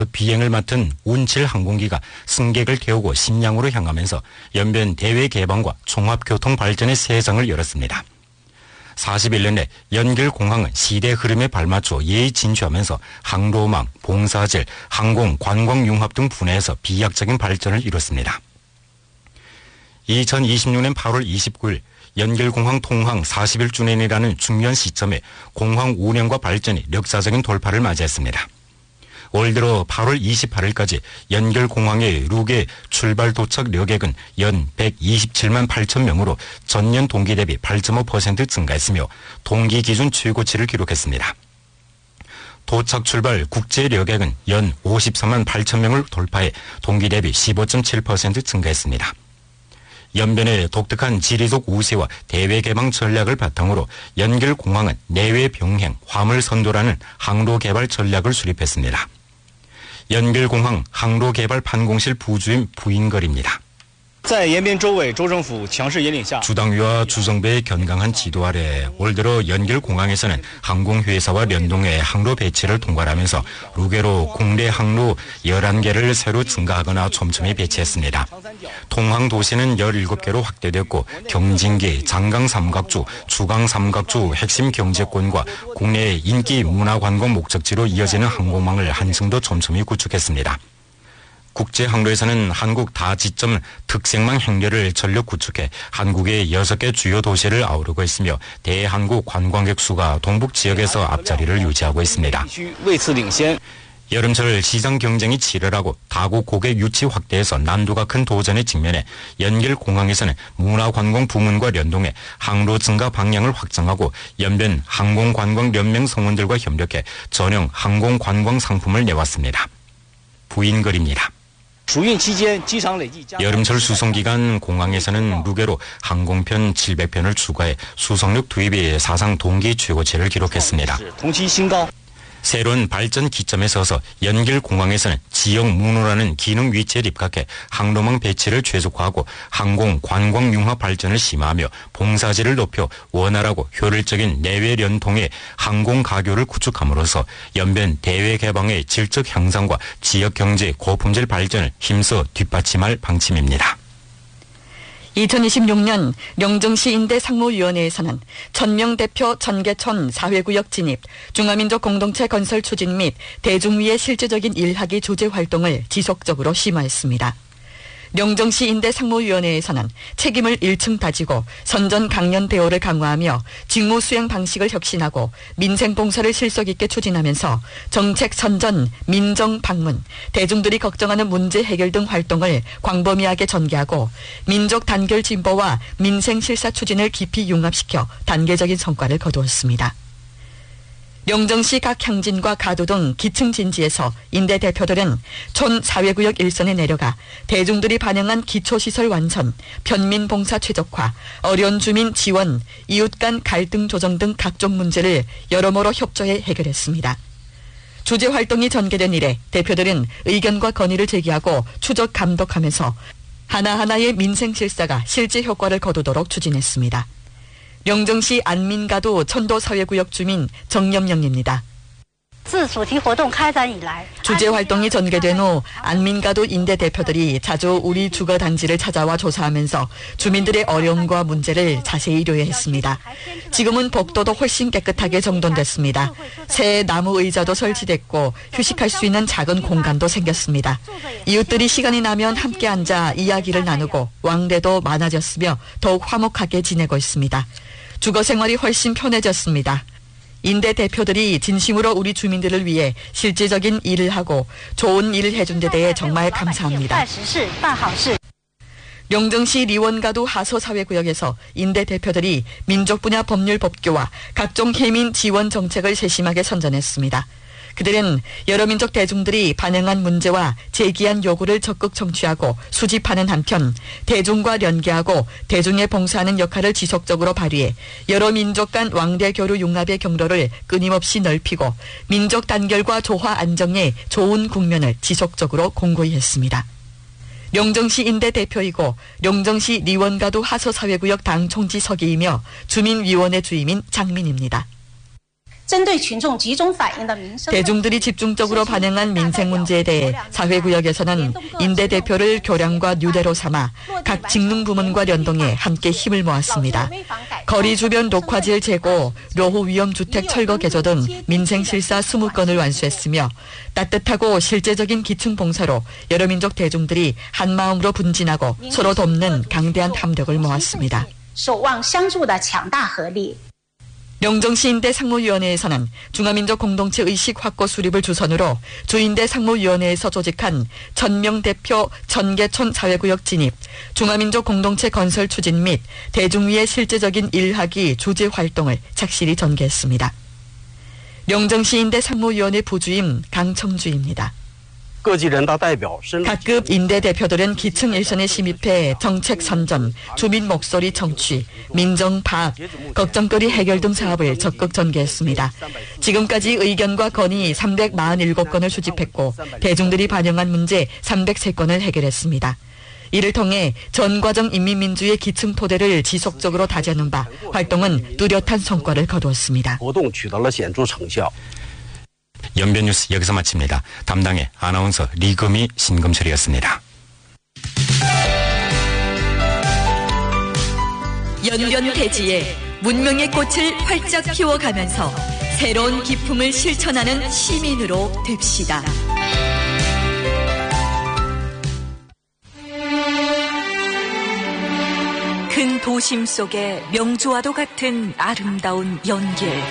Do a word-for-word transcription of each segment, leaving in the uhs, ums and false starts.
비행을 맡은 운칠 항공기가 승객을 태우고 심양으로 향하면서 연변 대외 개방과 종합교통 발전의 세상을 열었습니다. 사십일 년 내 연결공항은 시대 흐름에 발맞춰 예의 진취하면서 항로망, 봉사질, 항공, 관광 융합 등 분야에서 비약적인 발전을 이뤘습니다. 이천이십육 년 팔월 이십구일 연결공항 통항 사십일 주년이라는 중요한 시점에 공항 운영과 발전이 역사적인 돌파를 맞이했습니다. 올 들어 팔월 이십팔일까지 연결공항의 룩의 출발 도착 여객은 연 백이십칠만 팔천 명으로 전년 동기 대비 팔 점 오 퍼센트 증가했으며 동기 기준 최고치를 기록했습니다. 도착 출발 국제 여객은 연 오십사만 팔천 명을 돌파해 동기 대비 십오 점 칠 퍼센트 증가했습니다. 연변의 독특한 지리적 우세와 대외 개방 전략을 바탕으로 연결공항은 내외 병행, 화물 선도라는 항로 개발 전략을 수립했습니다. 연결공항 항로 개발 판공실 부주임 부인걸입니다. 주당위와 주정부의 견강한 지도 아래 올 들어 연결공항에서는 항공회사와 연동해 항로 배치를 통과하면서 루게로 국내 항로 열한 개를 새로 증가하거나 촘촘히 배치했습니다. 통항 도시는 열일곱 개로 확대됐고 경진기, 장강 삼각주, 주강 삼각주 핵심 경제권과 국내 인기 문화관광 목적지로 이어지는 항공망을 한층 더 촘촘히 구축했습니다. 국제항로에서는 한국 다지점 특색망 행렬을 전력 구축해 한국의 여섯 개 주요 도시를 아우르고 있으며 대한국 관광객 수가 동북 지역에서 앞자리를 유지하고 있습니다. 여름철 시장 경쟁이 치열하고 다국 고객 유치 확대에서 난도가 큰 도전에 직면해 연결공항에서는 문화관광 부문과 연동해 항로 증가 방향을 확장하고 연변 항공관광연맹 성원들과 협력해 전용 항공관광 상품을 내왔습니다. 부인걸입니다. 여름철 수송기간 공항에서는 루게로 항공편 칠백 편을 추가해 수송력 투입이 사상 동기 최고치를 기록했습니다. 새로운 발전 기점에 서서 연결공항에서는 지역 문호라는 기능 위치에 입각해 항로망 배치를 최적화하고 항공, 관광 융합 발전을 심화하며 봉사질을 높여 원활하고 효율적인 내외 연통의 항공 가교를 구축함으로써 연변 대외 개방의 질적 향상과 지역 경제 고품질 발전을 힘써 뒷받침할 방침입니다. 이천이십육 년 영정시 인대 상무위원회에서는 천명 대표 전개천 사회구역 진입, 중화민족 공동체 건설 추진 및 대중위의 실질적인 일하기 조제 활동을 지속적으로 심화했습니다. 영정시 인대 상무위원회에서는 책임을 일층 다지고 선전 강연 대오를 강화하며 직무 수행 방식을 혁신하고 민생 봉사를 실속 있게 추진하면서 정책 선전, 민정 방문, 대중들이 걱정하는 문제 해결 등 활동을 광범위하게 전개하고 민족 단결 진보와 민생 실사 추진을 깊이 융합시켜 단계적인 성과를 거두었습니다. 영정시 각 향진과 가도 등 기층 진지에서 인대 대표들은 촌 사회구역 일선에 내려가 대중들이 반영한 기초시설 완선, 편민봉사 최적화, 어려운 주민 지원, 이웃 간 갈등 조정 등 각종 문제를 여러모로 협조해 해결했습니다. 주제 활동이 전개된 이래 대표들은 의견과 건의를 제기하고 추적 감독하면서 하나하나의 민생 실사가 실제 효과를 거두도록 추진했습니다. 영정시 안민가도 천도 사회구역 주민 정염영입니다. 주제 활동이 전개된 후 안민가도 인대 대표들이 자주 우리 주거 단지를 찾아와 조사하면서 주민들의 어려움과 문제를 자세히 의뢰했습니다. 지금은 복도도 훨씬 깨끗하게 정돈됐습니다. 새 나무 의자도 설치됐고 휴식할 수 있는 작은 공간도 생겼습니다. 이웃들이 시간이 나면 함께 앉아 이야기를 나누고 왕래도 많아졌으며 더욱 화목하게 지내고 있습니다. 주거 생활이 훨씬 편해졌습니다. 인대 대표들이 진심으로 우리 주민들을 위해 실질적인 일을 하고 좋은 일을 해준 데 대해 정말 감사합니다. 영정시 리원가도 하서사회구역에서 인대 대표들이 민족 분야 법률 법규와 각종 해민 지원 정책을 세심하게 선전했습니다. 그들은 여러 민족 대중들이 반영한 문제와 제기한 요구를 적극 청취하고 수집하는 한편 대중과 연계하고 대중에 봉사하는 역할을 지속적으로 발휘해 여러 민족 간 왕래 교류 융합의 경로를 끊임없이 넓히고 민족 단결과 조화 안정의 좋은 국면을 지속적으로 공고히 했습니다. 영정시 인대 대표이고 영정시 리원가도 하서사회구역 당 총지 서기이며 주민위원회 주임인 장민입니다. 대중들이 집중적으로 반영한 민생 문제에 대해 사회구역에서는 인대 대표를 교량과 뉴대로 삼아 각 직능 부문과 연동해 함께 힘을 모았습니다. 거리 주변 녹화질 제고, 로후 위험 주택 철거 개조 등 민생 실사 이십 건을 완수했으며 따뜻하고 실제적인 기층 봉사로 여러 민족 대중들이 한마음으로 분진하고 서로 돕는 강대한 합력을 모았습니다. 영정시 인대 상무위원회에서는 중화민족 공동체 의식 확고 수립을 주선으로 주인대 상무위원회에서 조직한 천명 대표 전개촌 사회구역 진입, 중화민족 공동체 건설 추진 및 대중위의 실제적인 일하기 주재 활동을 착실히 전개했습니다. 영정시 인대 상무위원회 부주임 강청주입니다. 각급 인대 대표들은 기층 일선에 심입해 정책 선전, 주민 목소리 청취, 민정 파악, 걱정거리 해결 등 사업을 적극 전개했습니다. 지금까지 의견과 건의 삼백사십칠 건을 수집했고 대중들이 반영한 문제 삼백삼 건을 해결했습니다. 이를 통해 전 과정 인민민주의 기층 토대를 지속적으로 다지는 바 활동은 뚜렷한 성과를 거두었습니다. 연변뉴스 여기서 마칩니다. 담당의 아나운서 리금희 신금철이었습니다. 연변대지에 문명의 꽃을 활짝 피워가면서 새로운 기품을 실천하는 시민으로 됩시다. 큰 도심 속의 명주와도 같은 아름다운 연길.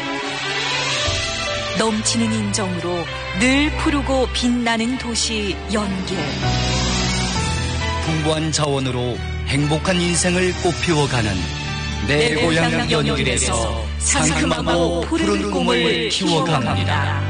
넘치는 인정으로 늘 푸르고 빛나는 도시 연길. 풍부한 자원으로 행복한 인생을 꽃피워가는 내 고향 연길에서 상큼하고 푸른 꿈을 키워갑니다.